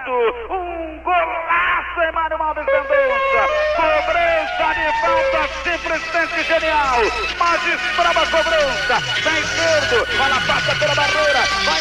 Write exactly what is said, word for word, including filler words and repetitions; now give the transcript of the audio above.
Renato, um golaço, Emmanuel Alves Mendonça, cobrança de falta simplesmente genial, magistrada cobrança, da esquerda, ela passa pela barreira, vai